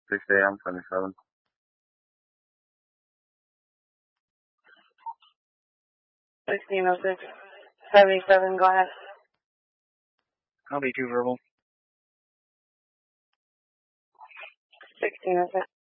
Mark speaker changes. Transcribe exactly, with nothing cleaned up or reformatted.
Speaker 1: six A M, seventy-seven.
Speaker 2: sixteen oh six, seventy-seven, go ahead.
Speaker 3: Copy, two verbal.
Speaker 2: sixteen oh six.